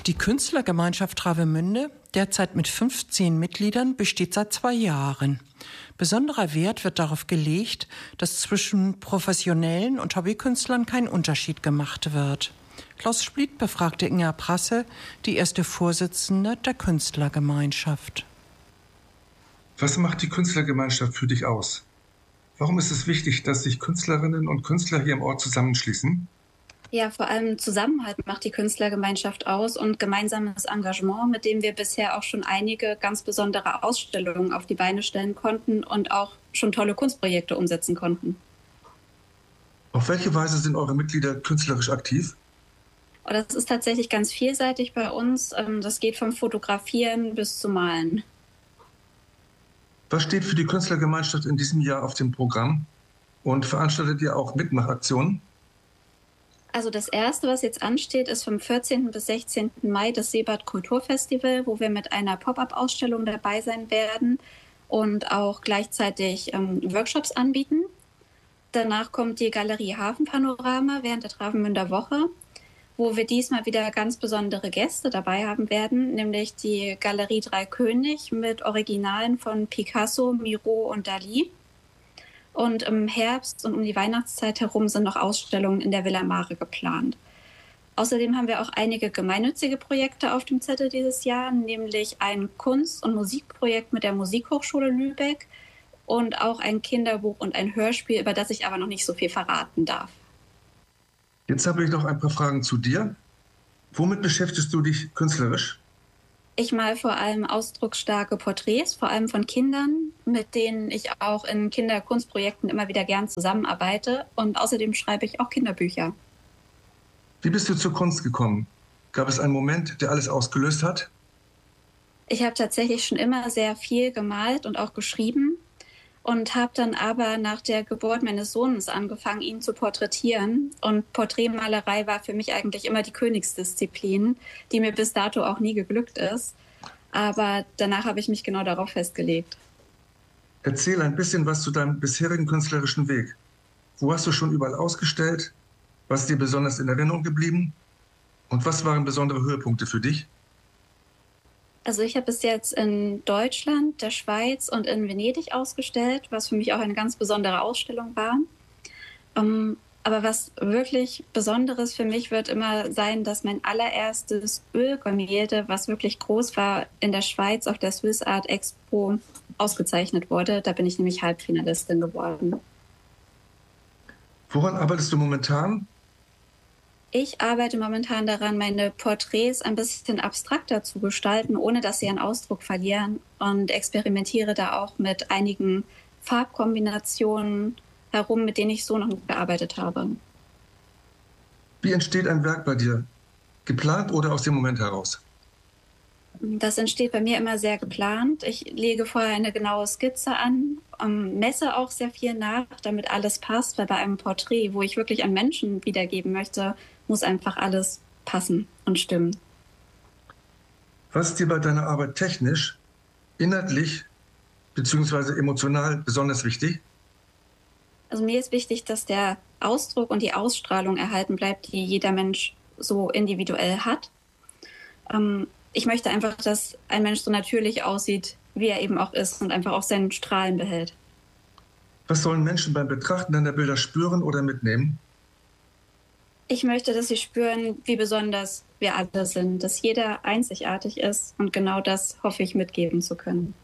Die Künstlergemeinschaft Travemünde, derzeit mit 15 Mitgliedern, besteht seit 2 Jahren. Besonderer Wert wird darauf gelegt, dass zwischen professionellen und Hobbykünstlern kein Unterschied gemacht wird. Klaus Spliet befragte Inga Prasse, die erste Vorsitzende der Künstlergemeinschaft. Was macht die Künstlergemeinschaft für dich aus? Warum ist es wichtig, dass sich Künstlerinnen und Künstler hier im Ort zusammenschließen? Ja, vor allem Zusammenhalt macht die Künstlergemeinschaft aus und gemeinsames Engagement, mit dem wir bisher auch schon einige ganz besondere Ausstellungen auf die Beine stellen konnten und auch schon tolle Kunstprojekte umsetzen konnten. Auf welche Weise sind eure Mitglieder künstlerisch aktiv? Und das ist tatsächlich ganz vielseitig bei uns. Das geht vom Fotografieren bis zum Malen. Was steht für die Künstlergemeinschaft in diesem Jahr auf dem Programm? Und veranstaltet ihr auch Mitmachaktionen? Also das Erste, was jetzt ansteht, ist vom 14. bis 16. Mai das Seebad Kulturfestival, wo wir mit einer Pop-up-Ausstellung dabei sein werden und auch gleichzeitig Workshops anbieten. Danach kommt die Galerie Hafenpanorama während der Travemünder Woche, wo wir diesmal wieder ganz besondere Gäste dabei haben werden, nämlich die Galerie Dreikönig mit Originalen von Picasso, Miro und Dalí. Und im Herbst und um die Weihnachtszeit herum sind noch Ausstellungen in der Villa Mare geplant. Außerdem haben wir auch einige gemeinnützige Projekte auf dem Zettel dieses Jahr, nämlich ein Kunst- und Musikprojekt mit der Musikhochschule Lübeck und auch ein Kinderbuch und ein Hörspiel, über das ich aber noch nicht so viel verraten darf. Jetzt habe ich noch ein paar Fragen zu dir. Womit beschäftigst du dich künstlerisch? Ich male vor allem ausdrucksstarke Porträts, vor allem von Kindern, mit denen ich auch in Kinderkunstprojekten immer wieder gern zusammenarbeite. Und außerdem schreibe ich auch Kinderbücher. Wie bist du zur Kunst gekommen? Gab es einen Moment, der alles ausgelöst hat? Ich habe tatsächlich schon immer sehr viel gemalt und auch geschrieben und habe dann aber nach der Geburt meines Sohnes angefangen, ihn zu porträtieren. Und Porträtmalerei war für mich eigentlich immer die Königsdisziplin, die mir bis dato auch nie geglückt ist. Aber danach habe ich mich genau darauf festgelegt. Erzähl ein bisschen was zu deinem bisherigen künstlerischen Weg. Wo hast du schon überall ausgestellt? Was ist dir besonders in Erinnerung geblieben? Und was waren besondere Höhepunkte für dich? Also ich habe bis jetzt in Deutschland, der Schweiz und in Venedig ausgestellt, was für mich auch eine ganz besondere Ausstellung war. Aber was wirklich Besonderes für mich wird immer sein, dass mein allererstes Ölgemälde, was wirklich groß war, in der Schweiz auf der Swiss Art Expo ausgezeichnet wurde. Da bin ich nämlich Halbfinalistin geworden. Woran arbeitest du momentan? Ich arbeite momentan daran, meine Porträts ein bisschen abstrakter zu gestalten, ohne dass sie ihren Ausdruck verlieren, und experimentiere da auch mit einigen Farbkombinationen herum, mit denen ich so noch nicht gearbeitet habe. Wie entsteht ein Werk bei dir? Geplant oder aus dem Moment heraus? Das entsteht bei mir immer sehr geplant. Ich lege vorher eine genaue Skizze an, messe auch sehr viel nach, damit alles passt, weil bei einem Porträt, wo ich wirklich einen Menschen wiedergeben möchte, muss einfach alles passen und stimmen. Was ist dir bei deiner Arbeit technisch, inhaltlich bzw. emotional besonders wichtig? Also mir ist wichtig, dass der Ausdruck und die Ausstrahlung erhalten bleibt, die jeder Mensch so individuell hat. Ich möchte einfach, dass ein Mensch so natürlich aussieht, wie er eben auch ist und einfach auch seinen Strahlen behält. Was sollen Menschen beim Betrachten deiner Bilder spüren oder mitnehmen? Ich möchte, dass sie spüren, wie besonders wir alle sind, dass jeder einzigartig ist, und genau das hoffe ich mitgeben zu können.